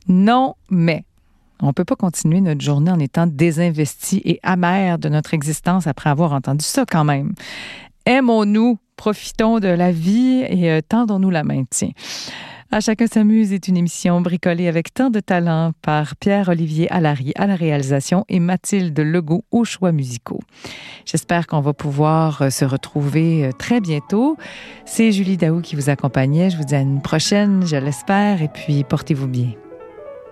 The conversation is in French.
Non, mais on ne peut pas continuer notre journée en étant désinvesti et amer de notre existence après avoir entendu ça quand même. Aimons-nous, profitons de la vie et tendons-nous la main, tiens. À chacun s'amuse est une émission bricolée avec tant de talent par Pierre-Olivier Allary à la réalisation et Mathilde Legault aux choix musicaux. J'espère qu'on va pouvoir se retrouver très bientôt. C'est Julie Daou qui vous accompagnait. Je vous dis à une prochaine, je l'espère, et puis portez-vous bien.